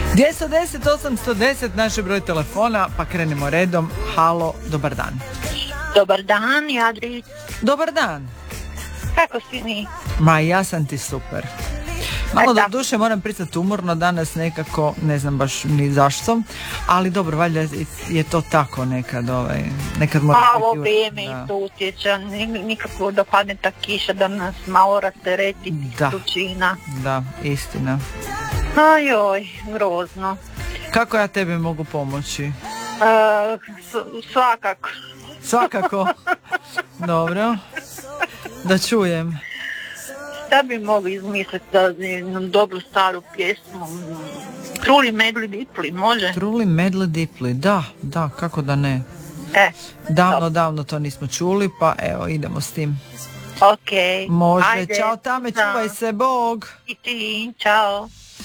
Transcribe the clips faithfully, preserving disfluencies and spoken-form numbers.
dvjesto deset osamsto deset naš je broj telefona, pa krenemo redom. Halo, dobar dan. Dobar dan, Jadri. Dobar dan. Kako si mi? Ma ja sam ti super. Malo do duše moram pristati umorno danas nekako, ne znam baš ni zašto, ali dobro, valjda je to tako nekad, ovaj, nekad mora A biti... ovo vrijeme isto utječe, nikako da padne ta kiša da nas malo rastereti tučina. Da, istina. Ajoj, grozno. Kako ja tebi mogu pomoći? E, s- svakako. Svakako. Dobro. Da čujem. Da bi mogli izmisliti da jednu dobru staru pjesmu. Truli medli dipli, može? Truli medli dipli, da, da, kako da ne. E, Davno, dobro. davno to nismo čuli, pa evo, idemo s tim. Ok. Može, Ajde. čao tame, Da. čuvaj se, Bog. I ti, čao.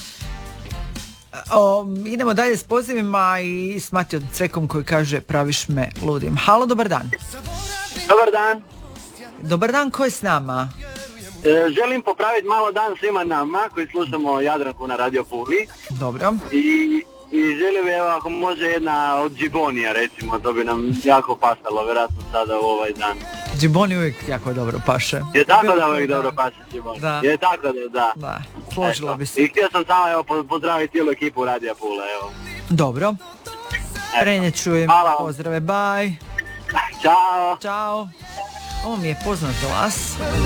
O, idemo dalje s pozivima i s Matijom Cvekom koji kaže praviš me ludim. Halo, dobar dan. Dobar dan. Dobar dan, ko je s nama? E, želim popraviti malo dan svima nama koji slušamo Jadranku na Radio Puli. Dobro. I, i želio bi, evo, ako može jedna od Džibonija, recimo, to bi nam jako pasalo, vjerojatno sada u ovaj dan. Džiboni uvijek jako dobro paše. Je tako da uvijek dobro paše Džiboni? Da. Je tako da, da. Da, složila Eto. bi se. I htio sam samo, evo, po- pozdraviti cijelu ekipu Radio Pula, evo. Dobro. Eto. Prenje čujem. Hvala vam. Pozdrave, bye. Ćao. Ćao. Ovo mi je poznat glas.